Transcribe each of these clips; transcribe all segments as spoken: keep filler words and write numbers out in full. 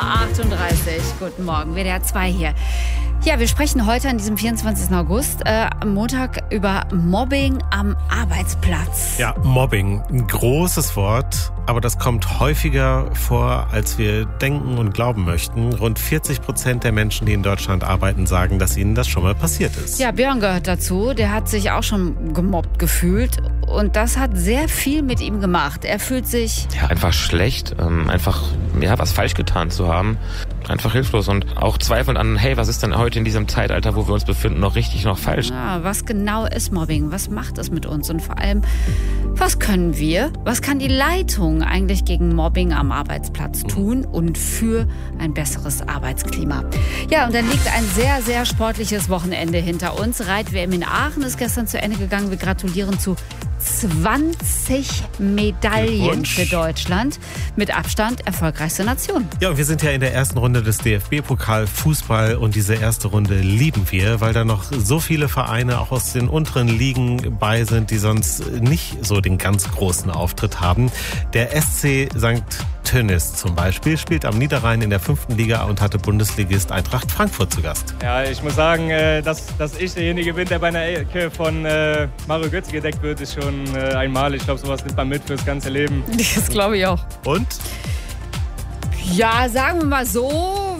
achtunddreißig. Guten Morgen, W D R zwei hier. Ja, wir sprechen heute an diesem vierundzwanzigsten August, äh, am Montag, über Mobbing am Arbeitsplatz. Ja, Mobbing, ein großes Wort, aber das kommt häufiger vor, als wir denken und glauben möchten. Rund vierzig Prozent der Menschen, die in Deutschland arbeiten, sagen, dass ihnen das schon mal passiert ist. Ja, Björn gehört dazu. Der hat sich auch schon gemobbt gefühlt. Und das hat sehr viel mit ihm gemacht. Er fühlt sich... Ja, einfach schlecht. Ähm, einfach, ja, was falsch getan zu haben. Einfach hilflos und auch zweifelnd an, hey, was ist denn heute in diesem Zeitalter, wo wir uns befinden, noch richtig, noch falsch? Ja, was genau ist Mobbing? Was macht es mit uns? Und vor allem, was können wir, was kann die Leitung eigentlich gegen Mobbing am Arbeitsplatz tun und für ein besseres Arbeitsklima? Ja, und dann liegt ein sehr, sehr sportliches Wochenende hinter uns. Reit-W M in Aachen ist gestern zu Ende gegangen. Wir gratulieren zu zwanzig Medaillen für Deutschland. Mit Abstand erfolgreichste Nation. Ja, und wir sind ja in der ersten Runde des D F B-Pokal Fußball und diese erste Runde lieben wir, weil da noch so viele Vereine auch aus den unteren Ligen bei sind, die sonst nicht so den ganz großen Auftritt haben. Der S C Sankt Tönnies zum Beispiel spielt am Niederrhein in der fünften Liga und hatte Bundesligist Eintracht Frankfurt zu Gast. Ja, ich muss sagen, dass, dass ich derjenige bin, der bei einer Ecke von äh, Mario Götze gedeckt wird, ist schon äh, einmalig. Ich glaube, sowas nimmt man mit fürs ganze Leben. Das glaube ich auch. Und? Ja, sagen wir mal so,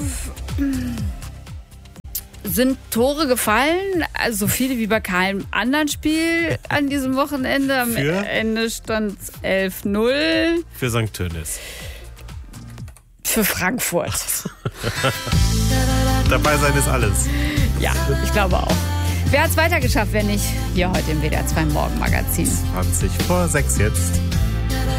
sind Tore gefallen, also so viele wie bei keinem anderen Spiel an diesem Wochenende. Am Für? Ende stand es elf null. Für Sankt Tönnies. Für Frankfurt. Dabei sein ist alles. Ja, ich glaube auch. Wer hat es weitergeschafft, wenn nicht hier heute im W D R zwei Morgenmagazin? zwanzig vor sechs jetzt.